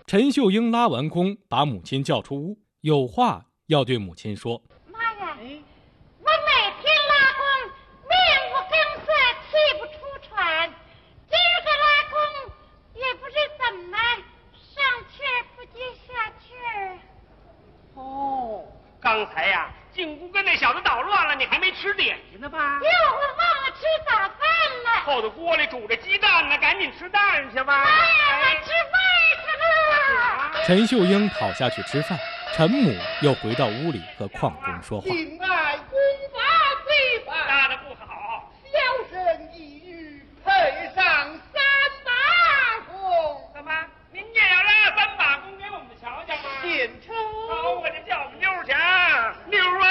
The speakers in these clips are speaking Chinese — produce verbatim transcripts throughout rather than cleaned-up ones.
陈秀英拉完弓，把母亲叫出屋，有话要对母亲说。 妈呀，我每天拉弓，面无根色，气不出喘，今儿个拉弓也不知怎么上气儿不接下气儿。 哦，刚才呀、啊，进屋跟那小子捣乱了，你还没吃点心呢吧？ 哟，我忘了吃早饭了。 后头锅里煮着鸡蛋呢，赶紧吃蛋去吧。 妈呀，我吃饭去了。 陈秀英跑下去吃饭，陈母又回到屋里和邝中说话。 敬爱功法最法， 拉的不好， 小生一语配上三把弓。 怎么？您也要拉三把弓给我们瞧瞧吗？ 献丑。 好，我这叫我们妞儿去啊，妞儿啊！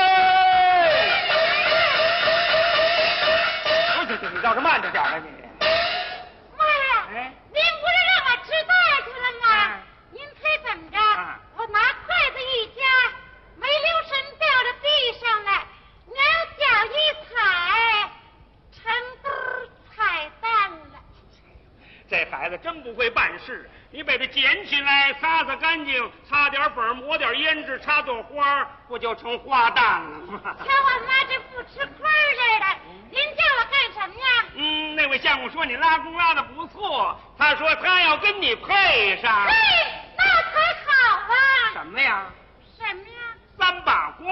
不是，你倒是慢着点吧你。 妈呀， 哎， 您不是让我吃饭去了吗？ 啊您猜怎么着？ 啊我拿筷子一夹，没留神掉到地上了，两脚一踩，成兜踩蛋了。 这孩子真不会办事，你把它捡起来，擦擦干净，擦点粉，抹点胭脂，插朵花，不就成花旦了吗？ 瞧我妈这不吃亏似的，您叫我干什么呀？ 嗯，那位相公说你拉弓拉的不错，他说他要跟你配上。 嘿，那才好啊！ 什么呀？ 什么呀？ 三把弓。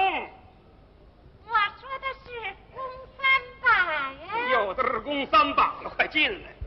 我说的是弓三把呀。 有的是弓三把了，快进来。